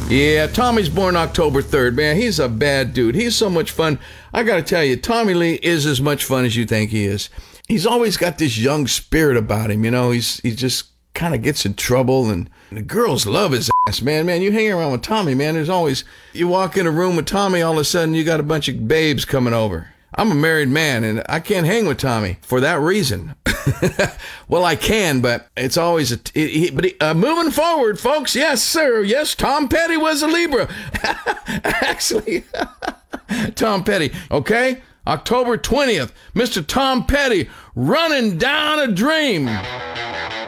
Yeah, Tommy's born October 3rd, man. He's a bad dude. He's so much fun. I gotta tell you, Tommy Lee is as much fun as you think he is. He's always got this young spirit about him, you know. He just kind of gets in trouble, and the girls love his ass, man. Man, you hang around with Tommy, man, there's always, you walk in a room with Tommy, all of a sudden you got a bunch of babes coming over. I'm a married man, and I can't hang with Tommy for that reason. Well, I can, but it's always moving forward, folks. Yes, sir. Yes, Tom Petty was a Libra. Actually, Tom Petty. Okay, October 20th, Mr. Tom Petty, Running Down a Dream.